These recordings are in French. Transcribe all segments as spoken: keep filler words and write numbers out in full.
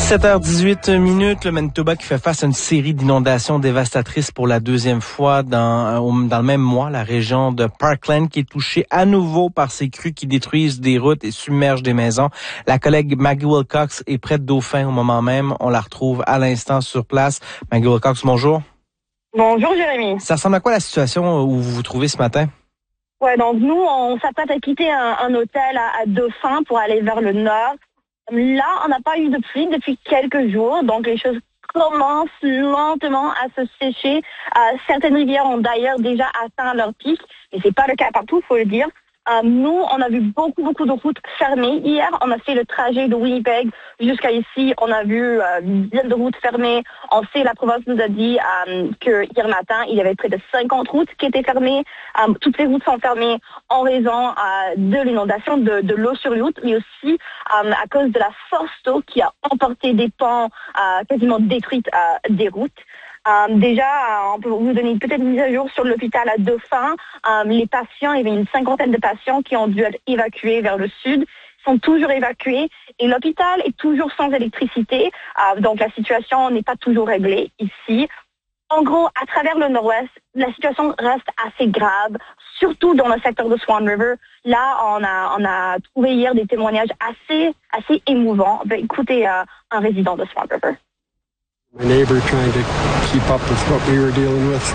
dix-sept heures dix-huit minutes, le Manitoba qui fait face à une série d'inondations dévastatrices pour la deuxième fois dans, dans le même mois. La région de Parkland qui est touchée à nouveau par ces crues qui détruisent des routes et submergent des maisons. La collègue Maggie Wilcox est près de Dauphin au moment même. On la retrouve à l'instant sur place. Maggie Wilcox, bonjour. Bonjour Jérémy. Ça ressemble à quoi la situation où vous vous trouvez ce matin? Ouais, donc nous, on s'apprête à quitter un, un hôtel à, à Dauphin pour aller vers le nord. Là, on n'a pas eu de pluie depuis quelques jours, donc les choses commencent lentement à se sécher. Euh, certaines rivières ont d'ailleurs déjà atteint leur pic, mais c'est pas le cas partout, faut le dire. Euh, nous, on a vu beaucoup, beaucoup de routes fermées. Hier, on a fait le trajet de Winnipeg jusqu'à ici. On a vu euh, une dizaine de routes fermées. On sait, la province nous a dit euh, que hier matin, il y avait près de cinquante routes qui étaient fermées. Euh, toutes les routes sont fermées en raison euh, de l'inondation, de, de l'eau sur les routes, mais aussi euh, à cause de la force d'eau qui a emporté des pans euh, quasiment détruites euh, des routes. Euh, déjà, euh, on peut vous donner peut-être une mise à jour sur l'hôpital à Dauphin. Euh, les patients, il y avait une cinquantaine de patients qui ont dû être évacués vers le sud, sont toujours évacués et l'hôpital est toujours sans électricité. Euh, donc la situation n'est pas toujours réglée ici. En gros, à travers le nord-ouest, la situation reste assez grave, surtout dans le secteur de Swan River. Là, on a, on a trouvé hier des témoignages assez, assez émouvants. Ben, écoutez euh, un résident de Swan River. My neighbor trying to keep up with what we were dealing with,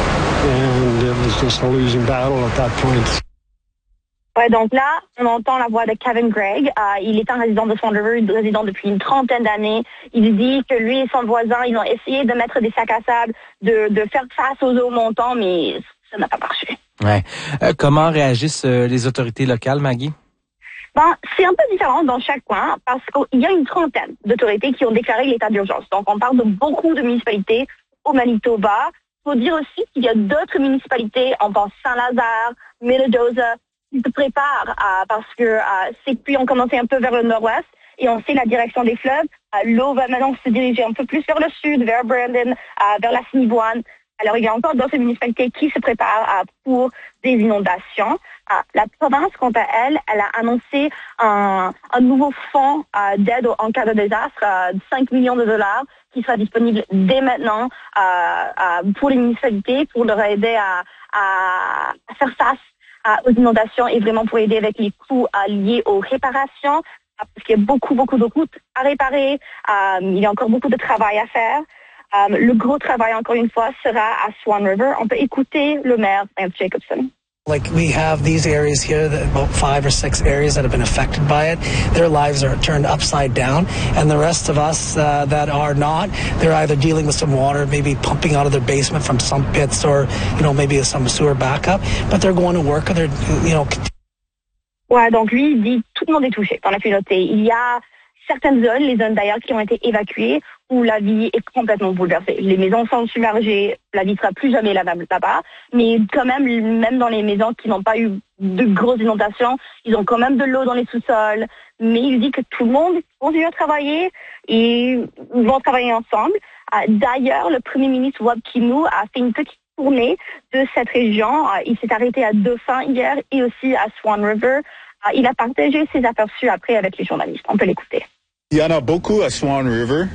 and it was just a losing battle at that point. Ouais, donc là, on entend la voix de Kevin Gregg. Euh, il est un résident de Swan River, résident depuis une trentaine d'années. Il dit que lui et son voisin, ils ont essayé de mettre des sacs à sable, de, de faire face aux eaux montantes, mais ça n'a pas marché. Ouais. Euh, comment réagissent euh, les autorités locales, Maggie? Ben, c'est un peu différent dans chaque coin parce qu'il y a une trentaine d'autorités qui ont déclaré l'état d'urgence. Donc, on parle de beaucoup de municipalités au Manitoba. Il faut dire aussi qu'il y a d'autres municipalités, on pense Saint-Lazare, Minnedosa, qui se préparent à, parce que euh, ces pluies ont commencé un peu vers le nord-ouest et on sait la direction des fleuves. Euh, l'eau va maintenant se diriger un peu plus vers le sud, vers Brandon, euh, vers la Assiniboine. Alors, il y a encore d'autres municipalités qui se préparent euh, pour des inondations. Euh, la province, quant à elle, elle a annoncé un, un nouveau fonds euh, d'aide en cas de désastre, euh, de cinq millions de dollars, qui sera disponible dès maintenant euh, euh, pour les municipalités, pour leur aider à, à, à faire face euh, aux inondations et vraiment pour aider avec les coûts euh, liés aux réparations, euh, parce qu'il y a beaucoup, beaucoup de routes à réparer. Euh, il y a encore beaucoup de travail à faire. Um, le gros travail, encore une fois, sera à Swan River. On peut écouter le maire, Lance Jacobson. Like we have these areas here, that about five or six areas that have been affected by it. Their lives are turned upside down, and the rest of us uh, that are not, they're either dealing with some water, maybe pumping out of their basement from some pits, or you know maybe some sewer backup. But they're going to work, or they're you know. Ouais, donc lui il dit tout le monde est touché dans la communauté. Il y a certaines zones, les zones d'ailleurs qui ont été évacuées, où la vie est complètement bouleversée. Les maisons sont submergées, la vie ne sera plus jamais la même là-bas, mais quand même, même dans les maisons qui n'ont pas eu de grosses inondations, ils ont quand même de l'eau dans les sous-sols, mais il dit que tout le monde continue à travailler et vont travailler ensemble. D'ailleurs, le premier ministre Wab Kinew a fait une petite tournée de cette région. Il s'est arrêté à Dauphin hier et aussi à Swan River. Il a partagé ses aperçus après avec les journalistes. On peut l'écouter. Il y en a beaucoup à Swan River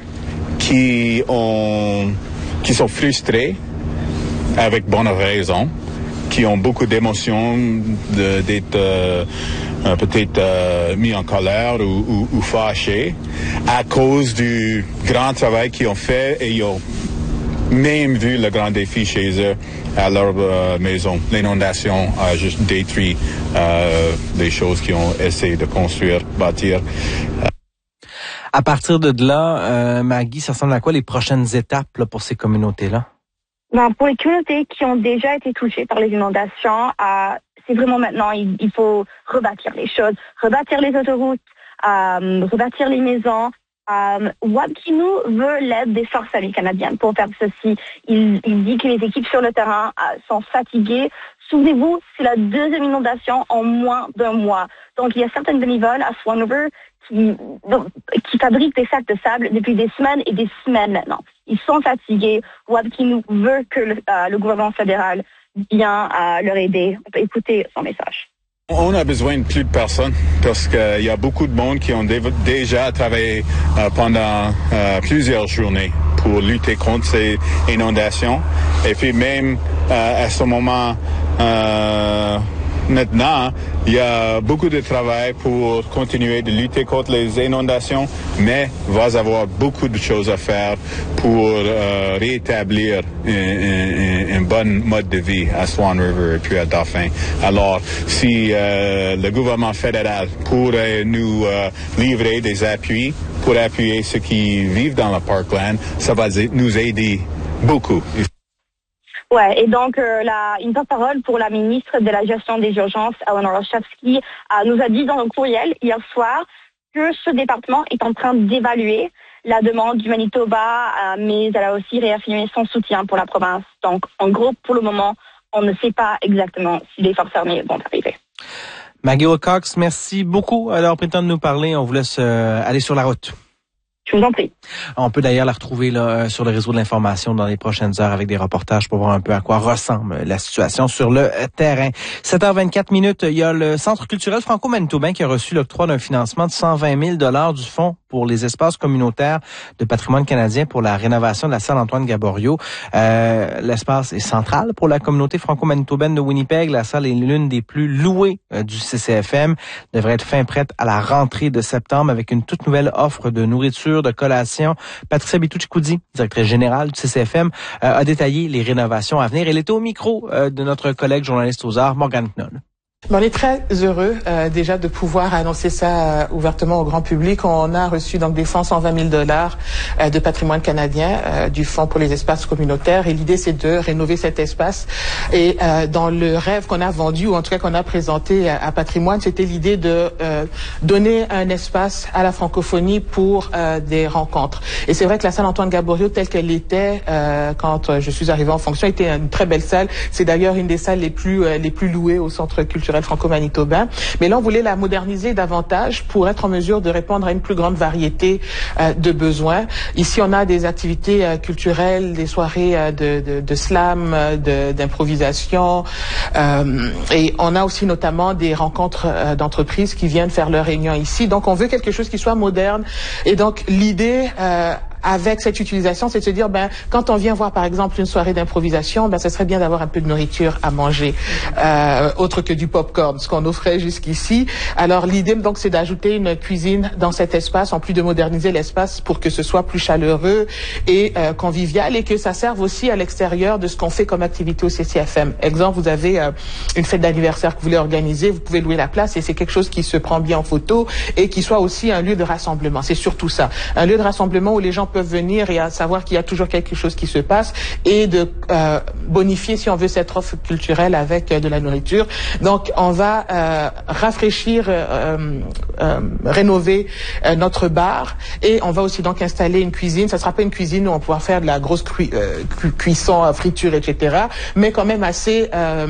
qui ont, qui sont frustrés avec bonne raison, qui ont beaucoup d'émotions, de, d'être euh, peut-être euh, mis en colère ou, ou, ou fâchés à cause du grand travail qu'ils ont fait et ils ont même vu le grand défi chez eux à leur euh, maison. L'inondation a juste détruit euh, des choses qu'ils ont essayé de construire, bâtir. À partir de là, euh, Maggie, ça ressemble à quoi les prochaines étapes là, pour ces communautés-là? Ben, pour les communautés qui ont déjà été touchées par les inondations, euh, c'est vraiment maintenant, il, il faut rebâtir les choses, rebâtir les autoroutes, euh, rebâtir les maisons. Um, Wab Kinew veut l'aide des forces armées canadiennes pour faire ceci. Il, il dit que les équipes sur le terrain euh, sont fatiguées. Souvenez-vous, c'est la deuxième inondation en moins d'un mois. Donc, il y a certaines bénévoles à Swan River qui, donc, qui fabriquent des sacs de sable depuis des semaines et des semaines maintenant. Ils sont fatigués. Wab Kinew veut que le, euh, le gouvernement fédéral vienne euh, leur aider. On peut écouter son message. On a besoin de plus de personnes parce qu'il y a beaucoup de monde qui ont dé- déjà travaillé euh, pendant euh, plusieurs journées pour lutter contre ces inondations. Et puis même euh, à ce moment, euh, maintenant, il y a beaucoup de travail pour continuer de lutter contre les inondations, mais il va y avoir beaucoup de choses à faire pour euh, rétablir un, un, un bon mode de vie à Swan River et puis à Dauphin. Alors, si euh, le gouvernement fédéral pourrait nous euh, livrer des appuis pour appuyer ceux qui vivent dans le Parkland, ça va nous aider beaucoup. Ouais, et donc euh, la, une porte-parole pour la ministre de la gestion des urgences, Eleanor Olszewski, euh, nous a dit dans un courriel hier soir que ce département est en train d'évaluer la demande du Manitoba, euh, mais elle a aussi réaffirmé son soutien pour la province. Donc, en gros, pour le moment, on ne sait pas exactement si les forces armées vont arriver. Maggie Wilcox, merci beaucoup d'avoir pris le temps de nous parler. On vous laisse euh, aller sur la route. Je vous en prie. On peut d'ailleurs la retrouver là, sur le réseau de l'information dans les prochaines heures avec des reportages pour voir un peu à quoi ressemble la situation sur le terrain. sept heures vingt-quatre minutes, il y a le Centre culturel franco-manitobain qui a reçu l'octroi d'un financement de cent vingt mille dollars du Fonds pour les espaces communautaires de patrimoine canadien pour la rénovation de la salle Antoine Gaborio. Euh, l'espace est central pour la communauté franco-manitobaine de Winnipeg. La salle est l'une des plus louées euh, du C C F M. Devrait être fin prête à la rentrée de septembre avec une toute nouvelle offre de nourriture, de collation. Patricia Bitucci-Coudi, directrice générale du C C F M, euh, a détaillé les rénovations à venir. Elle était au micro euh, de notre collègue journaliste aux arts, Morgane Knoll. On est très heureux euh, déjà de pouvoir annoncer ça euh, ouvertement au grand public. On a reçu donc des fonds cent vingt mille dollars euh, de patrimoine canadien euh, du Fonds pour les espaces communautaires. Et l'idée, c'est de rénover cet espace. Et euh, dans le rêve qu'on a vendu, ou en tout cas qu'on a présenté à, à Patrimoine, c'était l'idée de euh, donner un espace à la francophonie pour euh, des rencontres. Et c'est vrai que la salle Antoine Gaborio, telle qu'elle était euh, quand je suis arrivée en fonction, était une très belle salle. C'est d'ailleurs une des salles les plus euh, les plus louées au Centre culturel franco-manitobain. Mais là, on voulait la moderniser davantage pour être en mesure de répondre à une plus grande variété euh, de besoins. Ici, on a des activités euh, culturelles, des soirées euh, de, de, de slam, de, d'improvisation. Euh, et on a aussi notamment des rencontres euh, d'entreprises qui viennent faire leurs réunions ici. Donc, on veut quelque chose qui soit moderne. Et donc, l'idée... Euh, avec cette utilisation, c'est de se dire, ben, quand on vient voir, par exemple, une soirée d'improvisation, ben, ce serait bien d'avoir un peu de nourriture à manger, euh, autre que du popcorn, ce qu'on offrait jusqu'ici. Alors, l'idée, donc, c'est d'ajouter une cuisine dans cet espace, en plus de moderniser l'espace pour que ce soit plus chaleureux et euh, convivial, et que ça serve aussi à l'extérieur de ce qu'on fait comme activité au C C F M. Exemple, vous avez euh, une fête d'anniversaire que vous voulez organiser, vous pouvez louer la place, et c'est quelque chose qui se prend bien en photo et qui soit aussi un lieu de rassemblement. C'est surtout ça. Un lieu de rassemblement où les gens peuvent venir et à savoir qu'il y a toujours quelque chose qui se passe, et de euh, bonifier, si on veut, cette offre culturelle avec euh, de la nourriture. Donc, on va euh, rafraîchir, euh, euh, rénover euh, notre bar, et on va aussi donc installer une cuisine. Ça sera pas une cuisine où on pourra faire de la grosse cui- euh, cu- cuisson, friture, et cetera, mais quand même assez euh,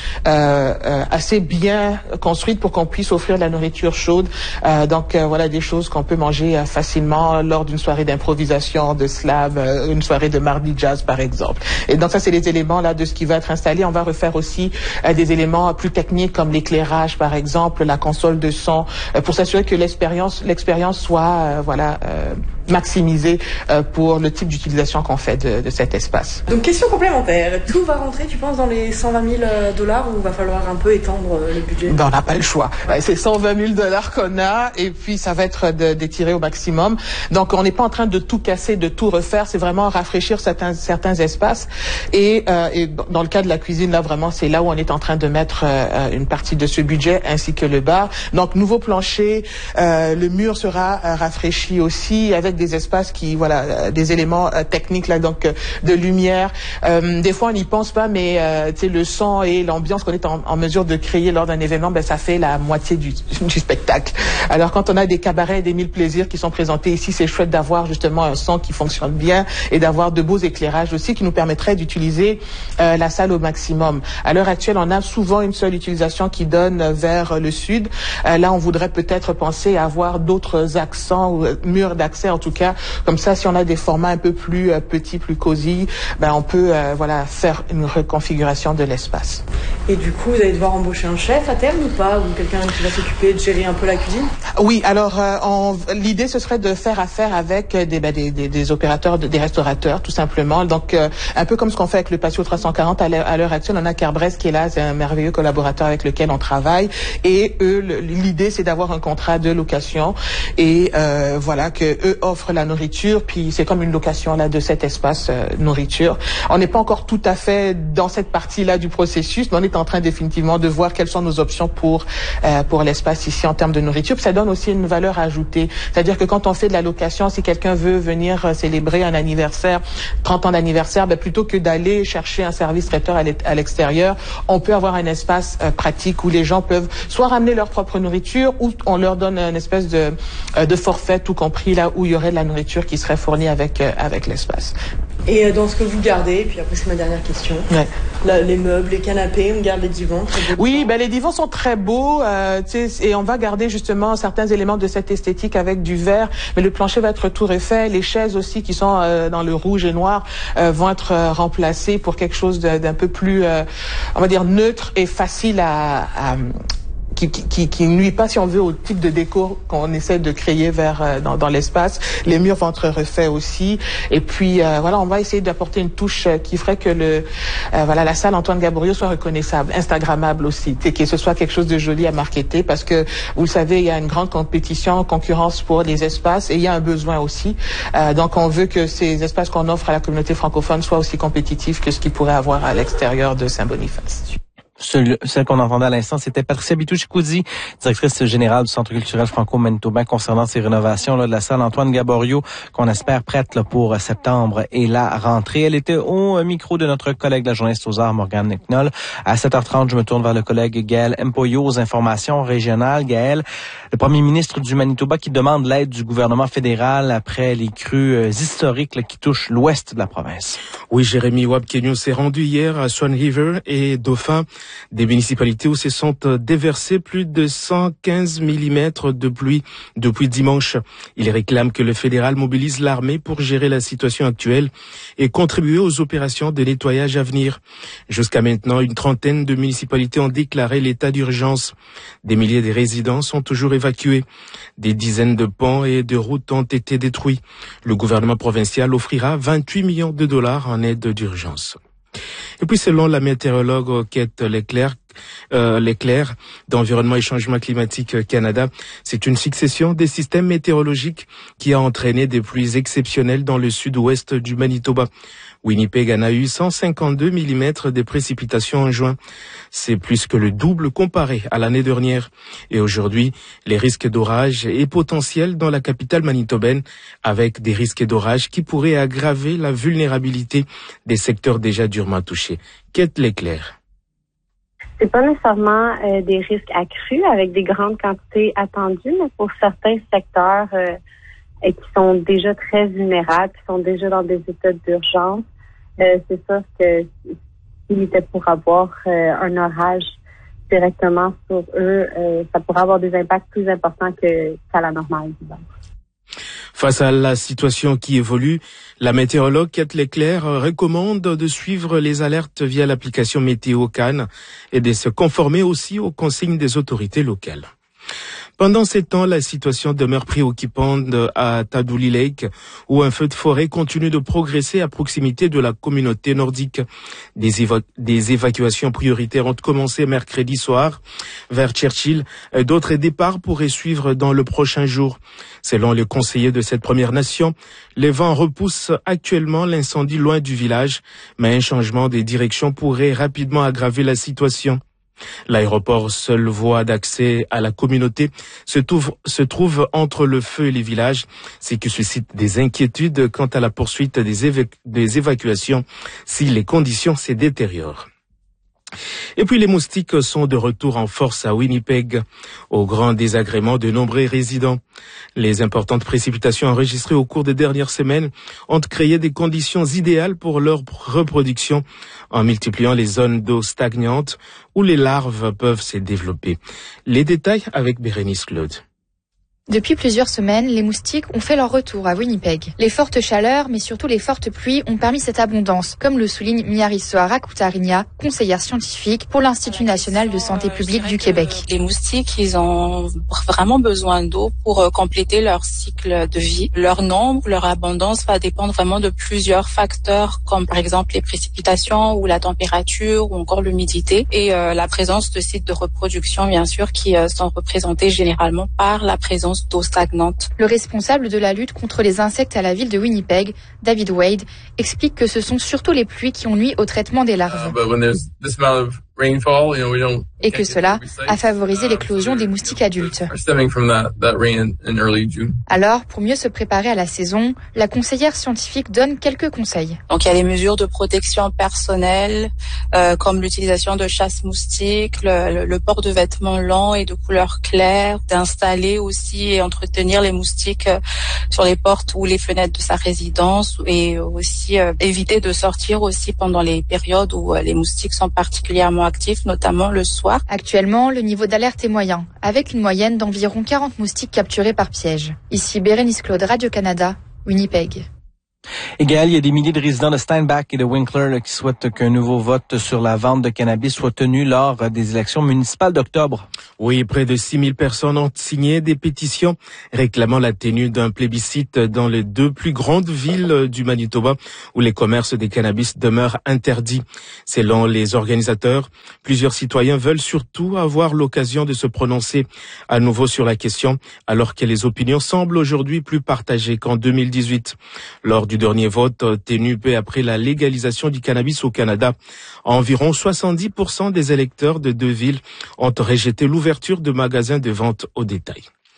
euh, assez bien construite pour qu'on puisse offrir de la nourriture chaude. Euh, donc, euh, voilà des choses qu'on peut manger euh, facilement lors d'une soirée d'improvisation, de slam, une soirée de mardi jazz par exemple. Et donc ça, c'est les éléments là de ce qui va être installé. On va refaire aussi euh, des éléments plus techniques comme l'éclairage par exemple, la console de son, euh, pour s'assurer que l'expérience l'expérience soit euh, voilà euh, maximisée euh, pour le type d'utilisation qu'on fait de, de cet espace. Donc question complémentaire, tout va rentrer, tu penses, dans les cent vingt mille dollars, ou va falloir un peu étendre le budget? Ben, on n'a pas le choix. Ouais, c'est cent vingt mille dollars qu'on a, et puis ça va être de, d'étirer au maximum. Donc on n'est pas en train de tout casser, de tout refaire, c'est vraiment rafraîchir certains certains espaces. Et, euh, et dans le cas de la cuisine, là vraiment, c'est là où on est en train de mettre euh, une partie de ce budget, ainsi que le bar. Donc nouveau plancher, euh, le mur sera euh, rafraîchi aussi, avec des espaces qui, voilà, euh, des éléments euh, techniques là, donc euh, de lumière. Euh, des fois on n'y pense pas, mais euh, tu sais, le son et l'ambiance qu'on est en, en mesure de créer lors d'un événement, ben ça fait la moitié du, du spectacle. Alors quand on a des cabarets, des mille plaisirs qui sont présentés ici, c'est chouette d'avoir justement un son qui fonctionne bien, et d'avoir de beaux éclairages aussi qui nous permettraient d'utiliser euh, la salle au maximum. À l'heure actuelle, on a souvent une seule utilisation qui donne vers le sud. Euh, là, on voudrait peut-être penser à avoir d'autres accents, ou euh, murs d'accès, en tout tout cas. Comme ça, si on a des formats un peu plus euh, petits, plus cosy, ben on peut euh, voilà faire une reconfiguration de l'espace. Et du coup, vous allez devoir embaucher un chef à terme ou pas, ou quelqu'un qui va s'occuper de gérer un peu la cuisine? Oui, alors euh, on, l'idée ce serait de faire affaire avec des ben, des, des, des opérateurs, de, des restaurateurs, tout simplement. Donc euh, un peu comme ce qu'on fait avec le Patio trois cent quarante à l'heure, à l'heure actuelle, on a Carbrest qui est là, c'est un merveilleux collaborateur avec lequel on travaille. Et eux, le, l'idée c'est d'avoir un contrat de location et euh, voilà que eux offrent la nourriture, puis c'est comme une location là de cet espace euh, nourriture. On n'est pas encore tout à fait dans cette partie-là du processus, mais on est en train définitivement de voir quelles sont nos options pour euh, pour l'espace ici en termes de nourriture. Puis ça donne aussi une valeur ajoutée, c'est-à-dire que quand on fait de la location, si quelqu'un veut venir euh, célébrer un anniversaire, trente ans d'anniversaire, ben plutôt que d'aller chercher un service traiteur à l'extérieur, on peut avoir un espace euh, pratique où les gens peuvent soit ramener leur propre nourriture ou on leur donne une espèce de euh, de forfait tout compris là où il y aurait de la nourriture qui serait fournie avec euh, avec l'espace. Et euh, dans ce que vous gardez, puis après c'est ma dernière question. Ouais. Là, les meubles, les canapés, on garde les divans. Oui, ben les divans sont très beaux, euh, tu sais, et on va garder justement certains éléments de cette esthétique avec du vert, mais le plancher va être tout refait. Les chaises aussi qui sont euh, dans le rouge et noir euh, vont être euh, remplacées pour quelque chose de, d'un peu plus, euh, on va dire neutre et facile à, à Qui, qui, qui nuit pas, si on veut, au type de déco qu'on essaie de créer vers euh, dans, dans l'espace. Les murs vont être refaits aussi. Et puis euh, voilà, on va essayer d'apporter une touche euh, qui ferait que le euh, voilà la salle Antoine Gaboriau soit reconnaissable, instagrammable aussi, et que ce soit quelque chose de joli à marketer, parce que vous le savez, il y a une grande compétition, concurrence pour les espaces, et il y a un besoin aussi. Euh, donc on veut que ces espaces qu'on offre à la communauté francophone soient aussi compétitifs que ce qu'ils pourraient avoir à l'extérieur de Saint-Boniface. Celle, celle qu'on entendait à l'instant, c'était Patricia Bitoussi-Coudi, directrice générale du Centre culturel franco-manitobain, concernant ces rénovations là, de la salle Antoine Gaboriau, qu'on espère prête là, pour septembre et la rentrée. Elle était au micro de notre collègue, la journaliste aux arts, Morgane Knoll. À sept heures trente, je me tourne vers le collègue Gaël Mpoyo aux informations régionales. Gaël, le premier ministre du Manitoba qui demande l'aide du gouvernement fédéral après les crues historiques là, qui touchent l'ouest de la province. Oui, Jérémy Wabkenyo s'est rendu hier à Swan River et Dauphin, des municipalités où se sont déversés plus de cent quinze millimètres de pluie depuis dimanche. Il réclame que le fédéral mobilise l'armée pour gérer la situation actuelle et contribuer aux opérations de nettoyage à venir. Jusqu'à maintenant, une trentaine de municipalités ont déclaré l'état d'urgence. Des milliers de résidents sont toujours évacués. Des dizaines de ponts et de routes ont été détruits. Le gouvernement provincial offrira vingt-huit millions de dollars en aide d'urgence. Et puis, selon la météorologue Kate Leclerc, euh, Leclerc d'Environnement et Changement Climatique Canada, c'est une succession des systèmes météorologiques qui a entraîné des pluies exceptionnelles dans le sud-ouest du Manitoba. Winnipeg en a eu cent cinquante-deux millimètres de précipitations en juin. C'est plus que le double comparé à l'année dernière. Et aujourd'hui, les risques d'orage est potentiel dans la capitale manitobaine, avec des risques d'orage qui pourraient aggraver la vulnérabilité des secteurs déjà durement touchés. Kate Leclerc. C'est pas nécessairement euh, des risques accrus avec des grandes quantités attendues, mais pour certains secteurs euh, et qui sont déjà très vulnérables, qui sont déjà dans des états d'urgence, euh, c'est sûr que s'il était pour avoir euh, un orage directement sur eux, euh, ça pourrait avoir des impacts plus importants que qu'à la normale, disons. Face à la situation qui évolue, la météorologue Kate Leclerc recommande de suivre les alertes via l'application Météo Cannes et de se conformer aussi aux consignes des autorités locales. Pendant ces temps, la situation demeure préoccupante à Tadouli Lake, où un feu de forêt continue de progresser à proximité de la communauté nordique. Des, éva- des évacuations prioritaires ont commencé mercredi soir vers Churchill. D'autres départs pourraient suivre dans le prochain jour. Selon le conseiller de cette Première Nation, les vents repoussent actuellement l'incendie loin du village, mais un changement des directions pourrait rapidement aggraver la situation. L'aéroport, seule voie d'accès à la communauté, se trouve, se trouve entre le feu et les villages, ce qui suscite des inquiétudes quant à la poursuite des, évac- des évacuations si les conditions se détériorent. Et puis les moustiques sont de retour en force à Winnipeg, au grand désagrément de nombreux résidents. Les importantes précipitations enregistrées au cours des dernières semaines ont créé des conditions idéales pour leur reproduction, en multipliant les zones d'eau stagnantes où les larves peuvent se développer. Les détails avec Bérénice Claude. Depuis plusieurs semaines, les moustiques ont fait leur retour à Winnipeg. Les fortes chaleurs, mais surtout les fortes pluies, ont permis cette abondance, comme le souligne Miarisoa Rakutarinia, conseillère scientifique pour l'Institut national de santé publique du Québec. Les moustiques, ils ont vraiment besoin d'eau pour compléter leur cycle de vie. Leur nombre, leur abondance va dépendre vraiment de plusieurs facteurs, comme par exemple les précipitations ou la température ou encore l'humidité et euh, la présence de sites de reproduction, bien sûr, qui euh, sont représentés généralement par la présence d'eau stagnante. Le responsable de la lutte contre les insectes à la ville de Winnipeg, David Wade, explique que ce sont surtout les pluies qui ont nui au traitement des larves. Et que cela a favorisé l'éclosion des moustiques adultes. Alors, pour mieux se préparer à la saison, la conseillère scientifique donne quelques conseils. Donc, il y a les mesures de protection personnelle, euh, comme l'utilisation de chasse-moustiques, le, le, le port de vêtements longs et de couleur claire, d'installer aussi et entretenir les moustiques euh, sur les portes ou les fenêtres de sa résidence et aussi euh, éviter de sortir aussi pendant les périodes où euh, les moustiques sont particulièrement actifs, notamment le soir. Actuellement, le niveau d'alerte est moyen, avec une moyenne d'environ quarante moustiques capturés par piège. Ici Bérénice Claude, Radio-Canada, Winnipeg. Et Gaël, il y a des milliers de résidents de Steinbach et de Winkler là, qui souhaitent qu'un nouveau vote sur la vente de cannabis soit tenu lors des élections municipales d'octobre. Oui, près de six mille personnes ont signé des pétitions réclamant la tenue d'un plébiscite dans les deux plus grandes villes du Manitoba où les commerces des cannabis demeurent interdits. Selon les organisateurs, plusieurs citoyens veulent surtout avoir l'occasion de se prononcer à nouveau sur la question alors que les opinions semblent aujourd'hui plus partagées qu'en deux mille dix-huit. Lors du dernier vote tenu peu après la légalisation du cannabis au Canada, environ soixante-dix pour cent des électeurs de deux villes ont rejeté l'ouverture de magasins de vente au détail.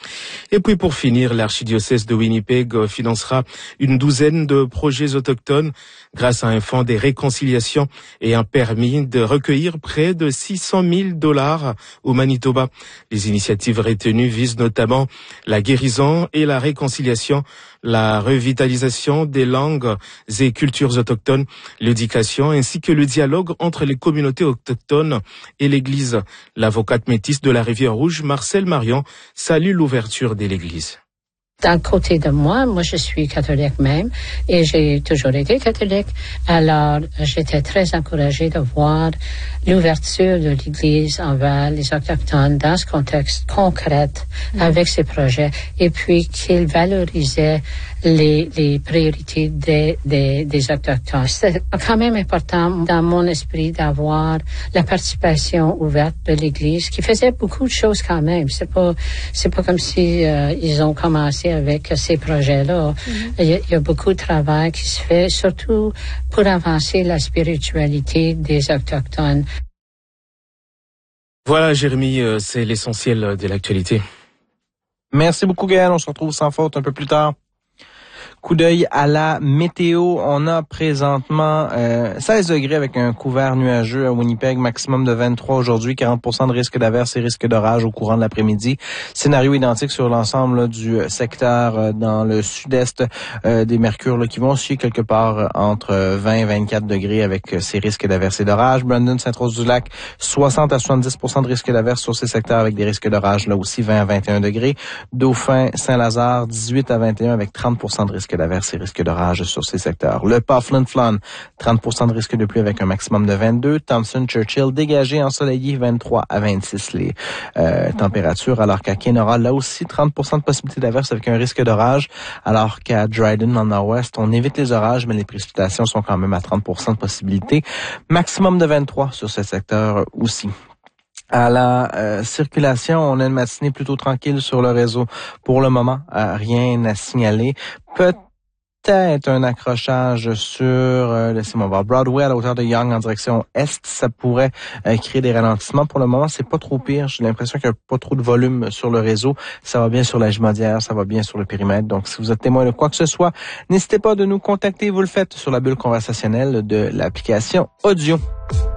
Et puis pour finir, l'archidiocèse de Winnipeg financera une douzaine de projets autochtones grâce à un fonds de réconciliation et un permis de recueillir près de six cent mille dollars au Manitoba. Les initiatives retenues visent notamment la guérison et la réconciliation, la revitalisation des langues et cultures autochtones, l'éducation ainsi que le dialogue entre les communautés autochtones et l'Église. L'avocate métisse de la Rivière-Rouge, Marcel Marion, salue l'ouverture de l'Église. D'un côté de moi, moi je suis catholique même et j'ai toujours été catholique. Alors j'étais très encouragée de voir l'ouverture de l'Église envers les Autochtones dans ce contexte concret avec ces projets et puis qu'il valorisait les, les priorités des, des, des Autochtones. C'est quand même important dans mon esprit d'avoir la participation ouverte de l'Église qui faisait beaucoup de choses quand même. C'est pas, c'est pas comme si euh, ils ont commencé avec ces projets-là. Mm-hmm. Il, y a, il y a beaucoup de travail qui se fait, surtout pour avancer la spiritualité des Autochtones. Voilà, Jérémy, c'est l'essentiel de l'actualité. Merci beaucoup, Gaël. On se retrouve sans faute un peu plus tard. Coup d'œil à la météo. On a présentement euh, seize degrés avec un couvert nuageux à Winnipeg, maximum de vingt-trois aujourd'hui, quarante pour cent de risque d'averse et risque d'orage au courant de l'après-midi. Scénario identique sur l'ensemble là, du secteur euh, dans le sud-est euh, des mercures là, qui vont osciller quelque part euh, entre vingt et vingt-quatre degrés avec euh, ces risques d'averse et d'orage. Brandon, Sainte-Rose-du-Lac, soixante à soixante-dix pour cent de risque d'averse sur ces secteurs avec des risques d'orage là aussi, vingt à vingt et un degrés. Dauphin, Saint-Lazare, dix-huit à vingt et un avec trente pour cent de risque d'averse et risque d'orage sur ces secteurs. Le Pas Flin Flon, trente pour cent de risque de pluie avec un maximum de vingt-deux. Thompson Churchill, dégagé, ensoleillé, vingt-trois à vingt-six les euh, températures, alors qu'à Kenora, là aussi, trente pour cent de possibilité d'averse avec un risque d'orage, alors qu'à Dryden, en nord-ouest, on évite les orages, mais les précipitations sont quand même à trente pour cent de possibilité. Maximum de vingt-trois sur ce secteur aussi. À la euh, circulation, on a une matinée plutôt tranquille sur le réseau. Pour le moment, euh, rien à signaler. Peut Peut-être un accrochage sur, euh, laissez-moi voir, Broadway à la hauteur de Yonge en direction est, ça pourrait euh, créer des ralentissements. Pour le moment, c'est pas trop pire. J'ai l'impression qu'il n'y a pas trop de volume sur le réseau. Ça va bien sur la Jumadière, ça va bien sur le périmètre. Donc, si vous êtes témoin de quoi que ce soit, n'hésitez pas de nous contacter. Vous le faites sur la bulle conversationnelle de l'application audio.